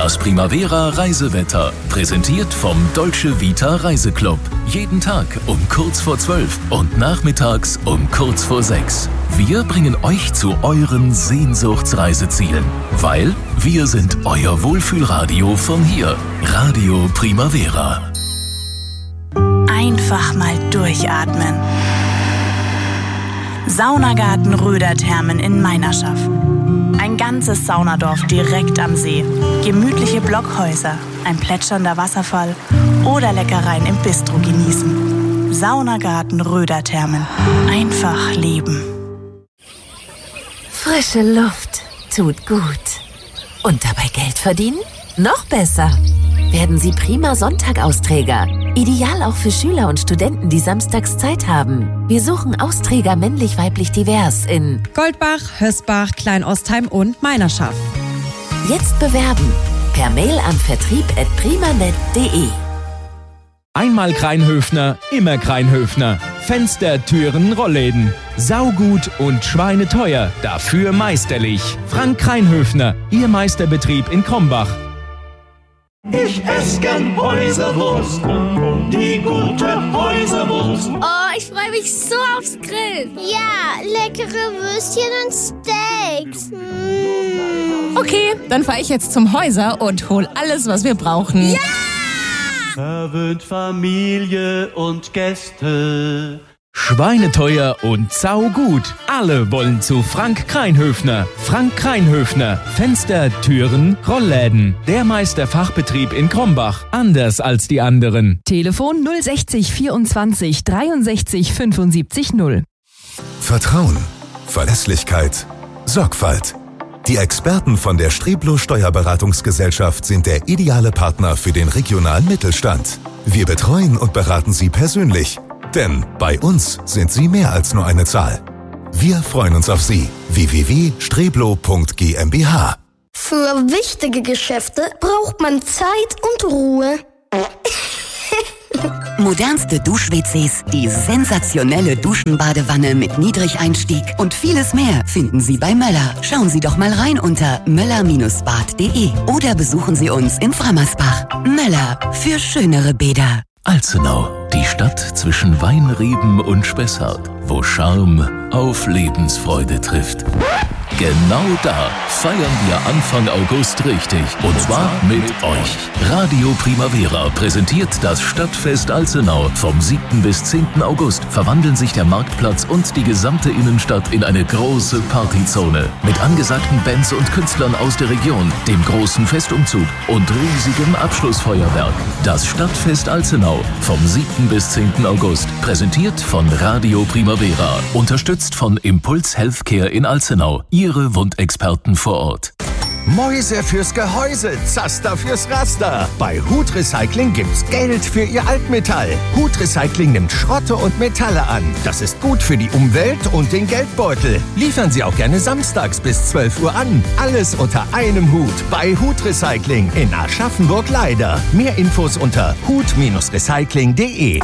Das Primavera Reisewetter, präsentiert vom Dolce Vita Reiseclub. Jeden Tag um kurz vor 12 und nachmittags um kurz vor 6. Wir bringen euch zu euren Sehnsuchtsreisezielen, weil wir sind euer Wohlfühlradio von hier. Radio Primavera. Einfach mal durchatmen. Saunagarten Röderthermen in Meinerschaff. Ein ganzes Saunadorf direkt am See. Gemütliche Blockhäuser, ein plätschernder Wasserfall oder Leckereien im Bistro genießen. Saunagarten Röderthermen. Einfach leben. Frische Luft tut gut. Und dabei Geld verdienen? Noch besser. Werden Sie prima Sonntag-Austräger. Ideal auch für Schüler und Studenten, die samstags Zeit haben. Wir suchen Austräger männlich-weiblich divers in Goldbach, Hösbach, Kleinostheim und Meinerschaff. Jetzt bewerben. Per Mail an vertrieb@primanet.de. Einmal Kreinhöfner, immer Kreinhöfner. Fenster, Türen, Rollläden. Saugut und schweineteuer, dafür meisterlich. Frank Kreinhöfner, Ihr Meisterbetrieb in Krombach. Ich esse gern Häuserwurst, die gute Häuserwurst. Oh, ich freue mich so aufs Grill. Ja, leckere Würstchen und Steaks. Okay, dann fahre ich jetzt zum Häuser und hol alles, was wir brauchen. Ja! Verwöhnt Familie und Gäste. Schweineteuer und saugut. Alle wollen zu Frank Kreinhöfner. Frank Kreinhöfner. Fenster, Türen, Rollläden. Der Meisterfachbetrieb in Krombach. Anders als die anderen. Telefon 060 24 63 75 0. Vertrauen, Verlässlichkeit, Sorgfalt. Die Experten von der Streblo Steuerberatungsgesellschaft sind der ideale Partner für den regionalen Mittelstand. Wir betreuen und beraten Sie persönlich. Denn bei uns sind Sie mehr als nur eine Zahl. Wir freuen uns auf Sie. www.streblo.gmbh. Für wichtige Geschäfte braucht man Zeit und Ruhe. Modernste Dusch-WCs, die sensationelle Duschenbadewanne mit Niedrigeinstieg und vieles mehr finden Sie bei Möller. Schauen Sie doch mal rein unter möller-bad.de oder besuchen Sie uns in Frammersbach. Möller, für schönere Bäder. Alzenau, die Stadt zwischen Weinreben und Spessart, wo Charme auf Lebensfreude trifft. Genau da feiern wir Anfang August richtig. Und zwar mit euch. Radio Primavera präsentiert das Stadtfest Alzenau. Vom 7. bis 10. August verwandeln sich der Marktplatz und die gesamte Innenstadt in eine große Partyzone. Mit angesagten Bands und Künstlern aus der Region, dem großen Festumzug und riesigem Abschlussfeuerwerk. Das Stadtfest Alzenau vom 7. bis 10. August. Präsentiert von Radio Primavera. Unterstützt von Impuls Healthcare in Alzenau. Ihre Wundexperten vor Ort. Mäuse fürs Gehäuse, Zaster fürs Raster. Bei Hut Recycling gibt's Geld für Ihr Altmetall. Hut Recycling nimmt Schrotte und Metalle an. Das ist gut für die Umwelt und den Geldbeutel. Liefern Sie auch gerne samstags bis 12 Uhr an. Alles unter einem Hut bei Hut Recycling in Aschaffenburg-Leider. Mehr Infos unter hut-recycling.de.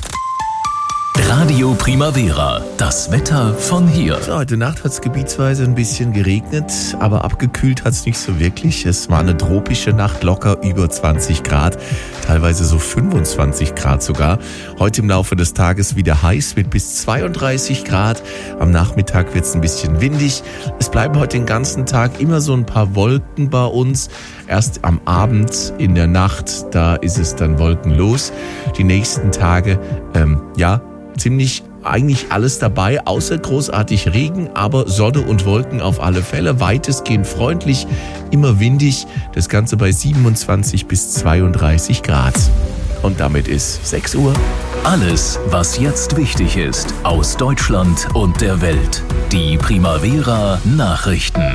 Radio Primavera, das Wetter von hier. So, heute Nacht hat es gebietsweise ein bisschen geregnet, aber abgekühlt hat es nicht so wirklich. Es war eine tropische Nacht, locker über 20 Grad, teilweise so 25 Grad sogar. Heute im Laufe des Tages wieder heiß mit bis 32 Grad. Am Nachmittag wird es ein bisschen windig. Es bleiben heute den ganzen Tag immer so ein paar Wolken bei uns. Erst am Abend, in der Nacht, da ist es dann wolkenlos. Die nächsten Tage, ziemlich eigentlich alles dabei, außer großartig Regen, aber Sonne und Wolken auf alle Fälle, weitestgehend freundlich, immer windig, das Ganze bei 27 bis 32 Grad. Und damit ist 6 Uhr. Alles, was jetzt wichtig ist, aus Deutschland und der Welt. Die Primavera Nachrichten.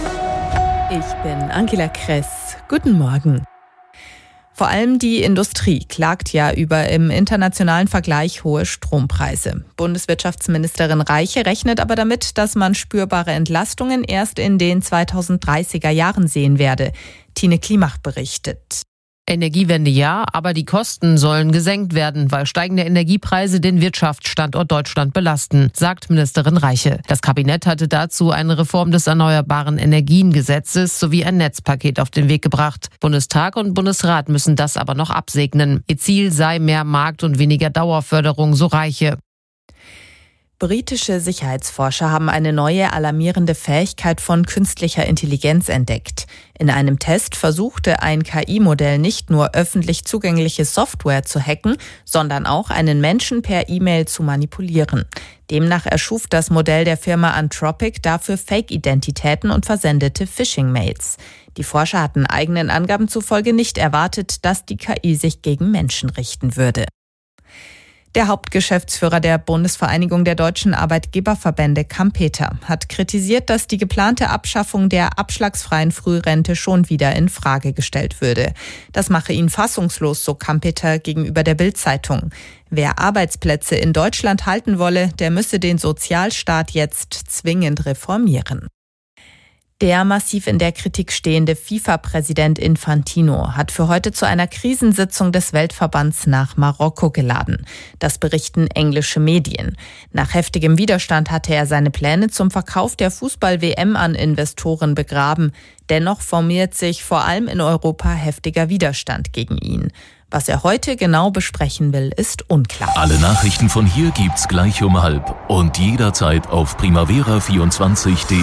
Ich bin Angela Kress. Guten Morgen. Vor allem die Industrie klagt ja über im internationalen Vergleich hohe Strompreise. Bundeswirtschaftsministerin Reiche rechnet aber damit, dass man spürbare Entlastungen erst in den 2030er Jahren sehen werde. Tine Klimach berichtet. Energiewende ja, aber die Kosten sollen gesenkt werden, weil steigende Energiepreise den Wirtschaftsstandort Deutschland belasten, sagt Ministerin Reiche. Das Kabinett hatte dazu eine Reform des Erneuerbaren Energiengesetzes sowie ein Netzpaket auf den Weg gebracht. Bundestag und Bundesrat müssen das aber noch absegnen. Ihr Ziel sei mehr Markt und weniger Dauerförderung, so Reiche. Britische Sicherheitsforscher haben eine neue alarmierende Fähigkeit von künstlicher Intelligenz entdeckt. In einem Test versuchte ein KI-Modell nicht nur öffentlich zugängliche Software zu hacken, sondern auch einen Menschen per E-Mail zu manipulieren. Demnach erschuf das Modell der Firma Anthropic dafür Fake-Identitäten und versendete Phishing-Mails. Die Forscher hatten eigenen Angaben zufolge nicht erwartet, dass die KI sich gegen Menschen richten würde. Der Hauptgeschäftsführer der Bundesvereinigung der deutschen Arbeitgeberverbände, Kampeter, hat kritisiert, dass die geplante Abschaffung der abschlagsfreien Frührente schon wieder in Frage gestellt würde. Das mache ihn fassungslos, so Kampeter gegenüber der Bild-Zeitung. Wer Arbeitsplätze in Deutschland halten wolle, der müsse den Sozialstaat jetzt zwingend reformieren. Der massiv in der Kritik stehende FIFA-Präsident Infantino hat für heute zu einer Krisensitzung des Weltverbands nach Marokko geladen. Das berichten englische Medien. Nach heftigem Widerstand hatte er seine Pläne zum Verkauf der Fußball-WM an Investoren begraben. Dennoch formiert sich vor allem in Europa heftiger Widerstand gegen ihn. Was er heute genau besprechen will, ist unklar. Alle Nachrichten von hier gibt's gleich um 12 und jederzeit auf primavera24.de.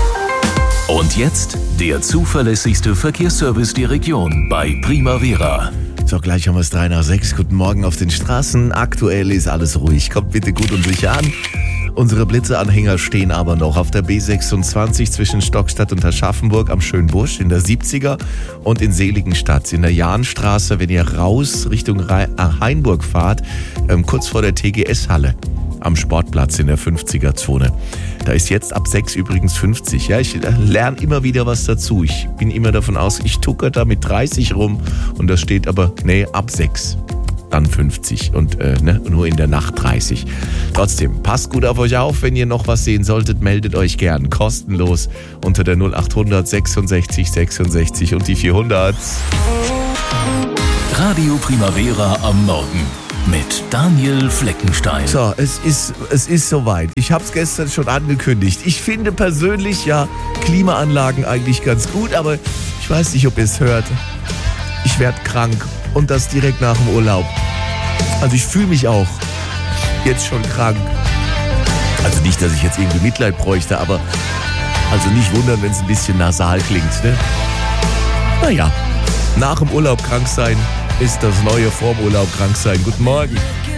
Und jetzt der zuverlässigste Verkehrsservice der Region bei Primavera. So, gleich haben wir es 3:06. Guten Morgen auf den Straßen. Aktuell ist alles ruhig. Kommt bitte gut und sicher an. Unsere Blitzeanhänger stehen aber noch auf der B26 zwischen Stockstadt und Aschaffenburg am Schönbusch in der 70er und in Seligenstadt in der Jahnstraße, wenn ihr raus Richtung Hainburg fahrt, kurz vor der TGS-Halle am Sportplatz in der 50er-Zone. Da ist jetzt ab 6 übrigens 50. Ja, ich lerne immer wieder was dazu. Ich bin immer davon aus, ich tucker da mit 30 rum und das steht aber, ab 6. Dann 50 und nur in der Nacht 30. Trotzdem, passt gut auf euch auf. Wenn ihr noch was sehen solltet, meldet euch gern. Kostenlos unter der 0800 66 66 und die 400. Radio Primavera am Morgen mit Daniel Fleckenstein. So, es ist soweit. Ich habe es gestern schon angekündigt. Ich finde persönlich ja Klimaanlagen eigentlich ganz gut, aber ich weiß nicht, ob ihr es hört. Ich werde krank und das direkt nach dem Urlaub. Also ich fühle mich auch jetzt schon krank. Also nicht, dass ich jetzt irgendwie Mitleid bräuchte, aber also nicht wundern, wenn es ein bisschen nasal klingt, ne? Naja, nach dem Urlaub krank sein ist das neue vorm Urlaub krank sein. Guten Morgen.